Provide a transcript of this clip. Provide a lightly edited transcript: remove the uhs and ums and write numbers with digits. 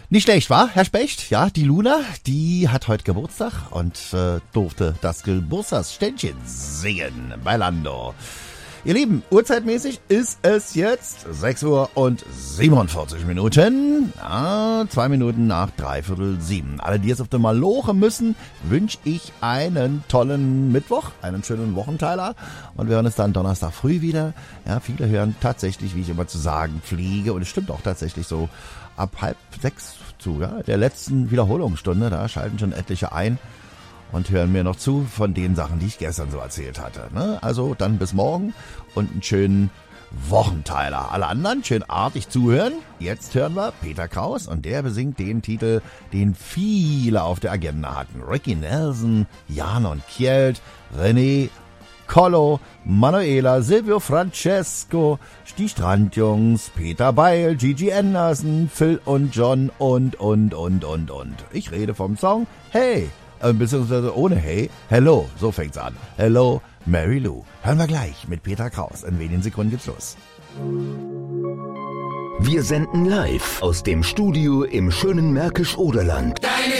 Nicht schlecht, wa, Herr Specht? Ja, die Luna, die hat heute Geburtstag und durfte das Geburtstagsständchen singen bei Lando. Ihr Lieben, uhrzeitmäßig ist es jetzt 6 Uhr und 47 Minuten. 2 Minuten nach 6:45. Alle, die jetzt auf der Maloche müssen, wünsche ich einen tollen Mittwoch, einen schönen Wochenteiler. Und wir hören uns dann Donnerstag früh wieder. Ja, viele hören tatsächlich, wie ich immer zu sagen pflege, und es stimmt auch tatsächlich so, ab 5:30 zu, ja, der letzten Wiederholungsstunde, da schalten schon etliche ein und hören mir noch zu von den Sachen, die ich gestern so erzählt hatte. Ne? Also dann bis morgen und einen schönen Wochenteiler. Alle anderen schön artig zuhören. Jetzt hören wir Peter Kraus und der besingt den Titel, den viele auf der Agenda hatten. Ricky Nelson, Jan und Kjeld, René, Collo, Manuela, Silvio Francesco, die Strandjungs, Peter Beil, Gigi Anderson, Phil und John und. Ich rede vom Song Hey, beziehungsweise ohne Hey, Hello, so fängt's an. Hello, Mary Lou. Hören wir gleich mit Peter Kraus. In wenigen Sekunden geht's los. Wir senden live aus dem Studio im schönen Märkisch-Oderland.